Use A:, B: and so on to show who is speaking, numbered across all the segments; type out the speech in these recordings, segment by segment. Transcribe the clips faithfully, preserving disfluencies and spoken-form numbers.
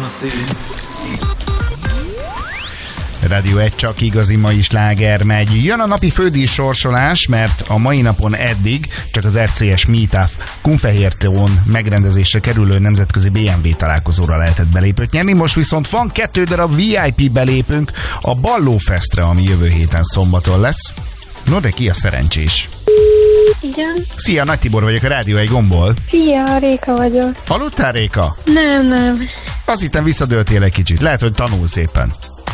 A: van a szél.
B: Rádió egy, csak igazi mai sláger megy. Jön a napi fődíj sorsolás, mert a mai napon eddig csak az er cé es Meetup Kunfehértón megrendezésre kerülő nemzetközi bé em vé találkozóra lehetett belépőt nyerni. Most viszont van kettő darab vé i pé belépőnk a Balló Festre, ami jövő héten szombaton lesz. No, de ki a szerencsés?
C: Igen.
B: Szia, Nagy Tibor vagyok, a Rádió egy gomból.
C: Szia, Réka vagyok.
B: Aludtál, Réka?
C: Nem, nem.
B: Azt hittem visszadőltél egy kicsit. Lehet, hogy tanulsz éppen.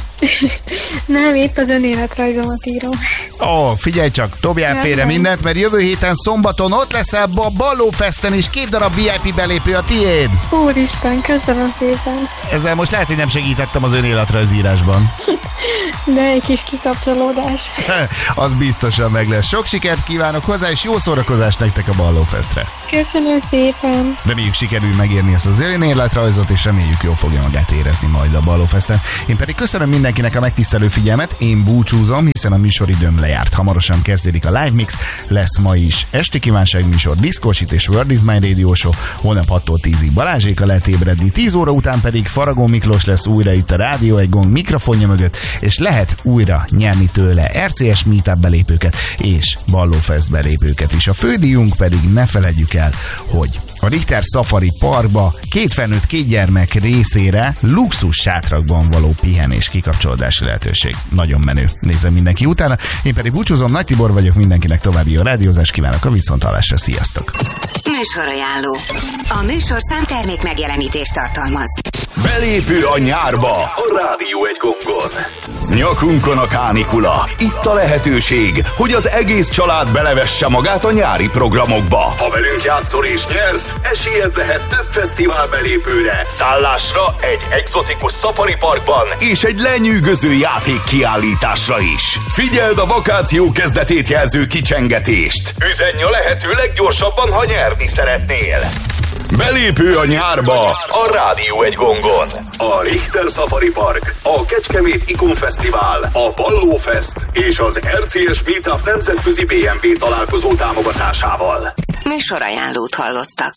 C: Nem, épp az önéletrajzomat írom.
B: Ó, figyelj csak, dobjál
C: nem,
B: félre
C: nem.
B: mindent, mert jövő héten szombaton ott leszel a Balló Festen, és két darab vé i pé belépő a tiéd.
C: Úristen, köszönöm szépen.
B: Ezzel most lehet, hogy nem segítettem az önéletrajzírásban.
C: De egy kis kikapcsolódás.
B: Az biztosan meg lesz. Sok sikert kívánok hozzá, és jó szórakozást nektek a Balló Festre.
C: Köszönöm szépen.
B: Reméljük sikerül megérni ezt az önéletrajzot, és reméljük jól fogja magát érezni majd a Balló Festen. Én pedig köszönöm mindenkinek a megtisztelő figyelmet, én búcsúzom, hiszen a műsoridőm lejárt. Hamarosan kezdődik a Live Mix, lesz ma is esti kívánság műsor, diszkósít és World is My Radio Show, holnap hattól tízig Balázséka lehet ébredni, tíz óra után pedig Faragó Miklós lesz újra itt a Rádió egy gong mikrofonja mögött, és lehet újra nyerni tőle er cé es Meetup belépőket és Balló Fest belépőket is. A fődíjunk pedig ne feledjük el, hogy a Richter Safari Parkba két felnőtt, két gyermek részére luxus sátrakban való pihenés kikapcsolódási lehetőség. Nagyon menő. Nézem mindenki utána. Én pedig búcsúzom, Nagy Tibor vagyok, mindenkinek további jó rádiózást kívánok, a viszonthallásra. Sziasztok!
D: Műsorajánló. A műsorszám termék megjelenítést tartalmaz.
E: Belépő a nyárba a Rádió egy gongon. Nyakunkon a kánikula. Itt a lehetőség, hogy az egész család belevesse magát a nyári programokba. Ha velünk játszol és nyersz, esélyed lehet több fesztivál belépőre, szállásra egy egzotikus szafari parkban és egy lenyűgöző játék kiállításra is. Figyeld a vakáció kezdetét jelző kicsengetést. Üzenj a lehető leggyorsabban, ha nyerni szeretnél. Belépő a nyárba a Rádió egy gongon. A Richter Safari Park, a Kecskemét Ikon Fesztivál, a Balló Fest és az er cé es Meetup nemzetközi bé em vé találkozó támogatásával.
D: Műsorajánlót hallottak.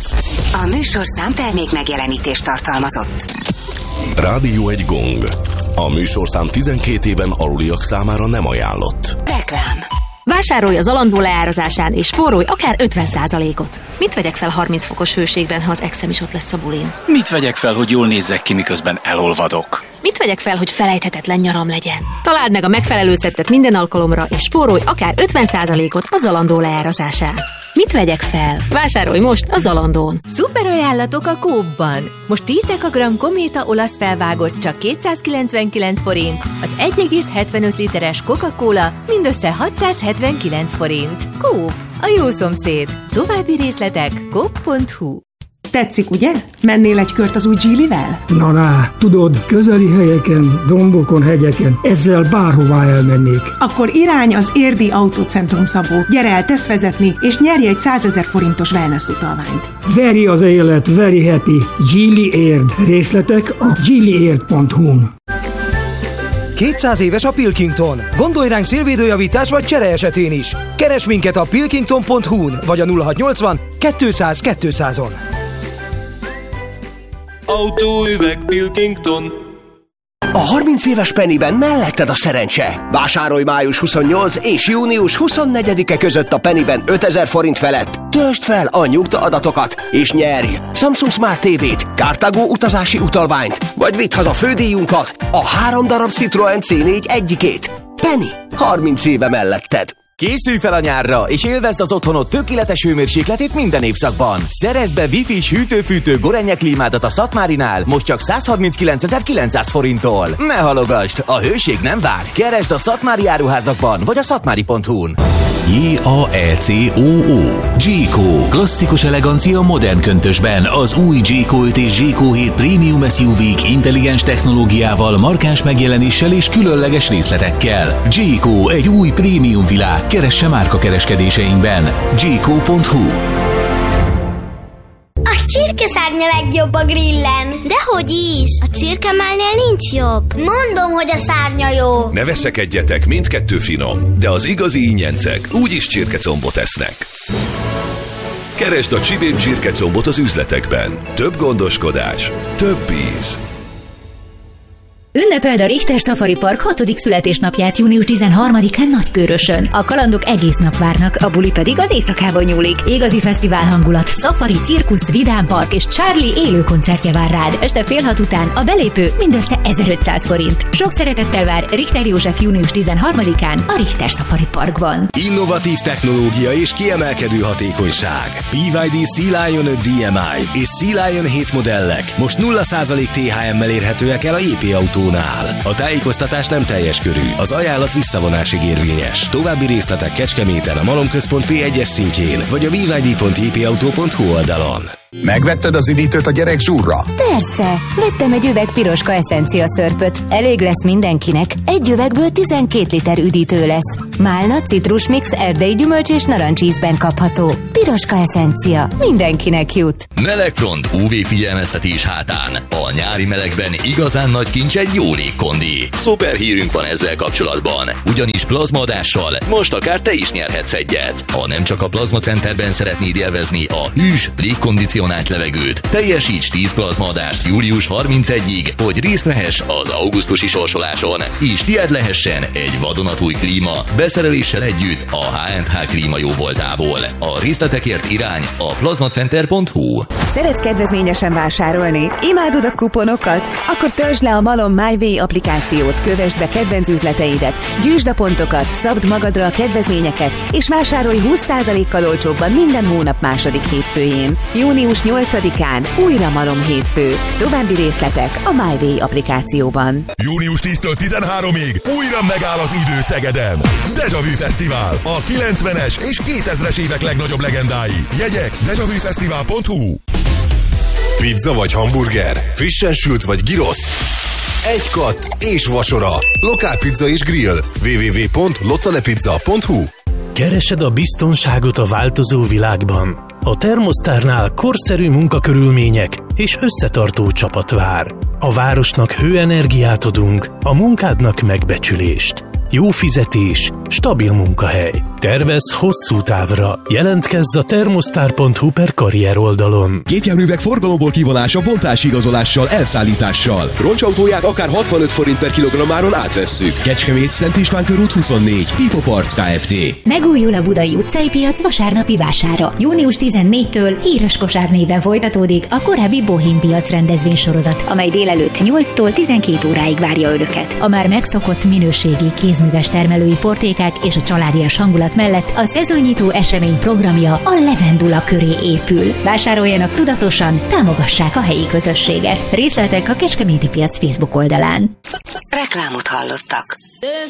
D: A műsorszám termék megjelenítést tartalmazott.
F: Rádió egy gong. A műsorszám tizenkét éven aluliak számára nem ajánlott.
D: Reklám.
G: Vásárolj az Zalando leárazásán és spórolj akár ötven százalékot. Mit vegyek fel harminc fokos hőségben, ha az exem is ott lesz a bulin?
H: Mit vegyek fel, hogy jól nézzek ki, miközben elolvadok?
G: Mit vegyek fel, hogy felejthetetlen nyaram legyen? Találd meg a megfelelő szettet minden alkalomra, és spórolj akár ötven százalékot a Zalando leárazásán. Mit vegyek fel? Vásárolj most a Zalandón.
I: Szuper ajánlatok a Coop-ban. Most tíz dekagram Kométa olasz felvágott csak kétszázkilencvenkilenc forint, az egy egész hetvenöt literes Coca-Cola mindössze hatszázhetvenkilenc forint. Coop, a jó szomszéd. További részletek coop pont hu.
J: Tetszik, ugye? Mennél egy kört az új Geely-vel?
K: Na, na, tudod, közeli helyeken, dombokon, hegyeken, ezzel bárhová elmennék.
J: Akkor irány az Érdi Autócentrum, Szabó. Gyere el tesztvezetni, és nyerj egy százezer forintos wellness utalványt.
K: Veri az élet, very happy. Geely Érd. Részletek a geely érd pont hu-n.
L: kétszáz éves a Pilkington. Gondolj ránk szélvédőjavítás vagy csere esetén is. Keres minket a pilkington pont hu-n vagy a nulla hatszáznyolcvan kétszáz kétszázon.
M: Autóüveg Pilkington.
N: A harminc éves Pennyben melletted a szerencse. Vásárolj május huszonnyolcadika és június huszonnegyedike között a Pennyben ötezer forint felett. Töltsd fel a nyugta adatokat, és nyerj Samsung Smart té vét, Cartago utazási utalványt, vagy vidd haza fődíjunkat, a három darab Citroen cé négy egyikét. Penny, harminc éve melletted.
O: Készülj fel a nyárra, és élvezd az otthonod tökéletes hőmérsékletét minden évszakban. Szerezd be Wi-Fi-s hűtő-fűtő Gorenje klímádat a Szatmárinál most csak százharminckilencezer-kilencszáz forinttól. Ne halogasd, a hőség nem vár. Keresd a Szatmári áruházakban, vagy a szatmári pont hu-n.
P: J A E C O O G-Co. Klasszikus elegancia modern köntösben. Az új G-Co öt és G-Co hét Premium es u vé-k intelligens technológiával, markáns megjelenéssel és különleges részletekkel. G-Co, egy új prémium világ. Keresse márka kereskedéseinkben. G Co pont hu.
Q: A csirkeszárnya legjobb a grillen. Dehogy is, a csirkemálnél nincs jobb. Mondom, hogy a szárnya jó.
F: Ne veszekedjetek, mindkettő finom, de az igazi ingyencek úgyis csirkecombot esznek. Keresd a Csibén csirkecombot az üzletekben. Több gondoskodás, több íz.
G: Ünnepeld a Richter Safari Park hatodik születésnapját június tizenharmadikán Nagykőrösön. A kalandok egész nap várnak, a buli pedig az éjszakában nyúlik. Igazi fesztivál hangulat, szafari, cirkusz, vidámpark és Charlie élő koncertje vár rád. Este fél hat után a belépő mindössze ezerötszáz forint. Sok szeretettel vár Richter József június tizenharmadikán a Richter Safari Parkban.
A: Innovatív technológia és kiemelkedő hatékonyság. bé vé dé Sea Lion öt dé em i és Sea Lion hét modellek most nulla százalék té há emmel érhetőek el a jé pé Autó. A tájékoztatás nem teljes körű, az ajánlat visszavonásig érvényes. További részletek Kecskeméten a Malomközpont pé egyes szintjén, vagy a b y d pont j p auto pont h u oldalon.
R: Megvetted az üdítőt a gyerek zsúrra?
I: Persze, vettem egy üveg piroska eszencia szörpöt. Elég lesz mindenkinek. Egy üvegből tizenkét liter üdítő lesz. Málna, citrusmix, erdei gyümölcs és narancsízben kapható. Piroska eszencia. Mindenkinek jut.
P: Melegfront ú vé figyelmeztetés hátán. A nyári melegben igazán nagy kincs egy jó légkondi. Szuper hírünk van ezzel kapcsolatban. Ugyanis plazmaadással most akár te is nyerhetsz egyet. Ha nem csak a Plazma Centerben szeretnéd élvezni a hűs, légkondicionált levegőt, teljesíts tíz plazmaadást július harmincegyedikéig, hogy részt vehess az augusztusi sorsoláson, és tied lehessen egy vadonatúj klíma beszereléssel együtt a há és há klíma jóvoltából. A részletekért irány a plazmacenter pont h u.
S: Szeretsz kedvezményesen vásárolni? Imádod a kuponokat? Akkor töltsd le a Malom MyWay applikációt, kövesd be kedvenc üzleteidet, gyűjtsd a pontokat, szabd magadra a kedvezményeket, és vásárolj húsz százalékkal olcsóbban minden hónap második hétfőjén. június nyolcadikán újra Malom hétfő. További részletek a MyWay applikációban.
T: június tíztől tizenháromig újra megáll az idő Szegeden. Deja Vu Fesztivál, a kilencvenes és kétezres évek legnagyobb legendái. Jegyek deja vu fesztivál pont h u.
R: Pizza vagy hamburger? Frissen sült vagy gyrosz? Egy katt és vacsora. Lokál pizza és grill. double-u double-u double-u pont locale-pizza pont h u.
U: Keresed a biztonságot a változó világban? A Thermostarnál korszerű munkakörülmények és összetartó csapat vár. A városnak hőenergiát adunk, a munkádnak megbecsülést. Jó fizetés, stabil munkahely. Tervezz hosszú távra. Jelentkezz a thermostar pont h u per karrier oldalon.
V: Gépjárművek forgalomból kivonása bontási igazolással, elszállítással. Roncsautóját akár hatvanöt forint per kilogrammáron átvesszük. Kecskemét, Szent István körút huszonnégy, Pipo Parts Kft.
G: Megújul a Budai utcai piac vasárnapi vására. június tizennégyedikétől híres kosár néven folytatódik a korábbi Bohém piac rendezvénysorozat, amely délelőtt nyolctól tizenkét óráig várja önöket. A már megszokott minőségi kézműves termelői portékák és a családias hangulat mellett a szezonnyitó esemény programja a Levendula köré épül. Vásároljanak tudatosan, támogassák a helyi közösséget. Részletek a Kecskeméti Piac Facebook oldalán.
D: Reklámot hallottak.